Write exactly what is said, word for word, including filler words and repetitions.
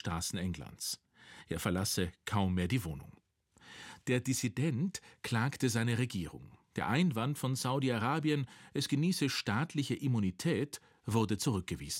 Straßen Englands. Er verlasse kaum mehr die Wohnung. Der Dissident klagte seine Regierung. Der Einwand von Saudi-Arabien, es genieße staatliche Immunität, wurde zurückgewiesen.